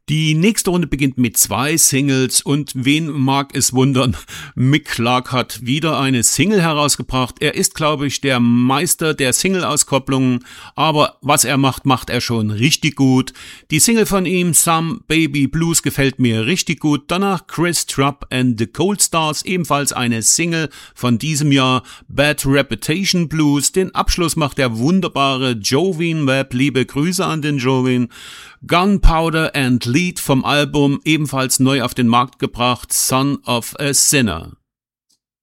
Die nächste Runde beginnt mit 2 Singles und wen mag es wundern, Mick Clark hat wieder eine Single herausgebracht. Er ist, glaube ich, der Meister der Single-Auskopplungen, aber was er macht, macht er schon richtig gut. Die Single von ihm, Some Baby Blues, gefällt mir richtig gut. Danach Chris Trapp and the Cold Stars, ebenfalls eine Single von diesem Jahr, Bad Reputation Blues. Den Abschluss macht der wunderbare Jovin Webb, liebe Grüße an den Jovin. Gunpowder and Lead vom Album, ebenfalls neu auf den Markt gebracht, Son of a Sinner.